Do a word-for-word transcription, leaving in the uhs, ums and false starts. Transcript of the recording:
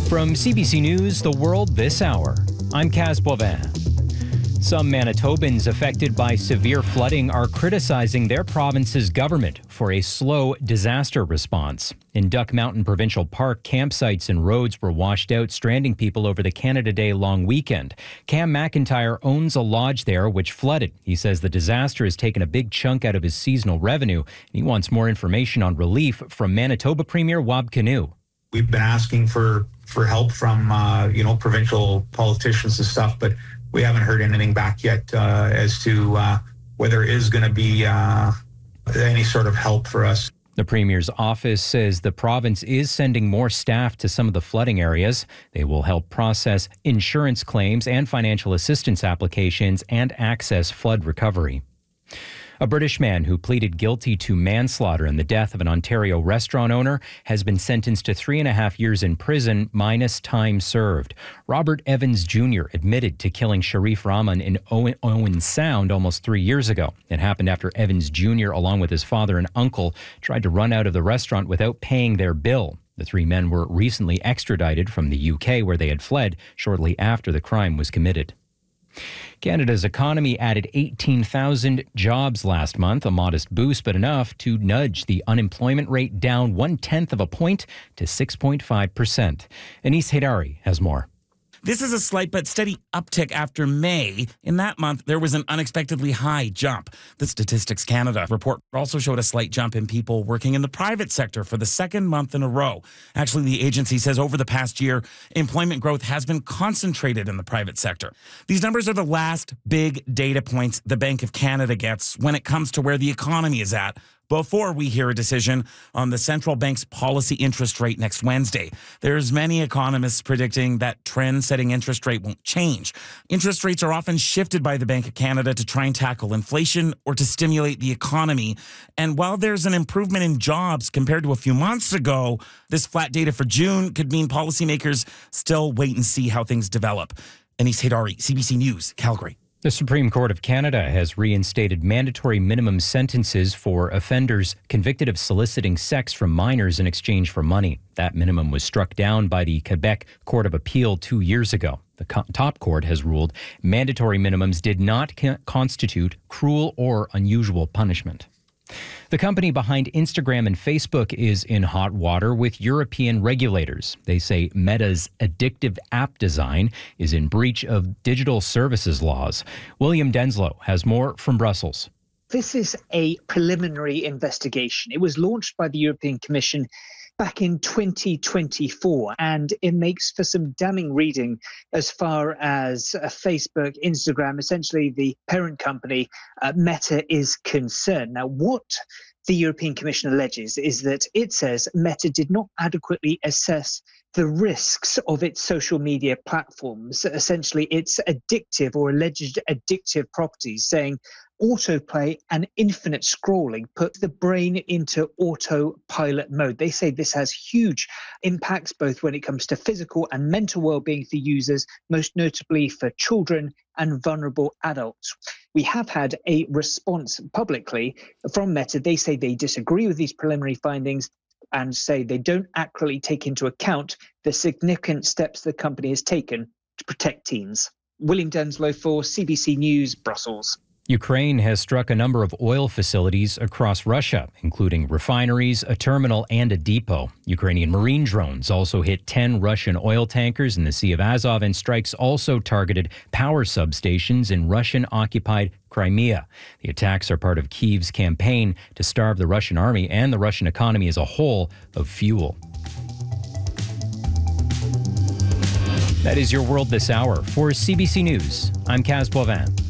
From C B C News, The World This Hour, I'm Kaz Boivin. Some Manitobans affected by severe flooding are criticizing their province's government for a slow disaster response. In Duck Mountain Provincial Park, campsites and roads were washed out, stranding people over the Canada Day long weekend. Cam McIntyre owns a lodge there which flooded. He says the disaster has taken a big chunk out of his seasonal revenue. He wants more information on relief from Manitoba Premier Wab Kinew. We've been asking for, for help from, uh, you know, provincial politicians and stuff, but we haven't heard anything back yet uh, as to uh, whether there is going to be uh, any sort of help for us. The Premier's office says the province is sending more staff to some of the flooding areas. They will help process insurance claims and financial assistance applications and access flood recovery. A British man who pleaded guilty to manslaughter in the death of an Ontario restaurant owner has been sentenced to three and a half years in prison minus time served. Robert Evans Junior admitted to killing Sharif Rahman in Owen, Owen Sound almost three years ago. It happened after Evans Junior, along with his father and uncle, tried to run out of the restaurant without paying their bill. The three men were recently extradited from the U K, where they had fled shortly after the crime was committed. Canada's economy added eighteen thousand jobs last month, a modest boost, but enough to nudge the unemployment rate down one-tenth of a point to six point five percent. Anis Haidari has more. This is a slight but steady uptick after May. In that month, there was an unexpectedly high jump. The Statistics Canada report also showed a slight jump in people working in the private sector for the second month in a row. Actually, the agency says over the past year, employment growth has been concentrated in the private sector. These numbers are the last big data points the Bank of Canada gets when it comes to where the economy is at, before we hear a decision on the central bank's policy interest rate next Wednesday. There's many economists predicting that trend-setting interest rate won't change. Interest rates are often shifted by the Bank of Canada to try and tackle inflation or to stimulate the economy. And while there's an improvement in jobs compared to a few months ago, this flat data for June could mean policymakers still wait and see how things develop. Anis Haidari, C B C News, Calgary. The Supreme Court of Canada has reinstated mandatory minimum sentences for offenders convicted of soliciting sex from minors in exchange for money. That minimum was struck down by the Quebec Court of Appeal two years ago. The co- top court has ruled mandatory minimums did not co- constitute cruel or unusual punishment. The company behind Instagram and Facebook is in hot water with European regulators. They say Meta's addictive app design is in breach of digital services laws. William Denslow has more from Brussels. This is a preliminary investigation. It was launched by the European Commission back in twenty twenty-four, and it makes for some damning reading as far as uh, Facebook, Instagram, essentially the parent company, uh, Meta, is concerned. Now, what the European Commission alleges is that it says Meta did not adequately assess the risks of its social media platforms, essentially its addictive or alleged addictive properties, saying autoplay and infinite scrolling put the brain into autopilot mode. They say this has huge impacts both when it comes to physical and mental well-being for users, most notably for children and vulnerable adults. We have had a response publicly from Meta. They say they disagree with these preliminary findings and say they don't accurately take into account the significant steps the company has taken to protect teens. William Denslow for C B C News, Brussels. Ukraine has struck a number of oil facilities across Russia, including refineries, a terminal, and a depot. Ukrainian marine drones also hit ten Russian oil tankers in the Sea of Azov, and strikes also targeted power substations in Russian-occupied Crimea. The attacks are part of Kyiv's campaign to starve the Russian army and the Russian economy as a whole of fuel. That is your World This Hour. For C B C News, I'm Kaz Boivin.